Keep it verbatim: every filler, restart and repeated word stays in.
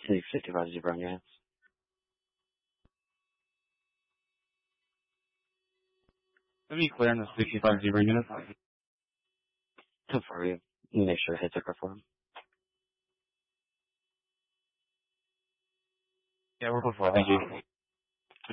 Take fifty-five zebra on your hands. Let me clear on the sixty-five zebra unit. Come for you. Make sure hits are performed. Yeah, we're before. Thank you.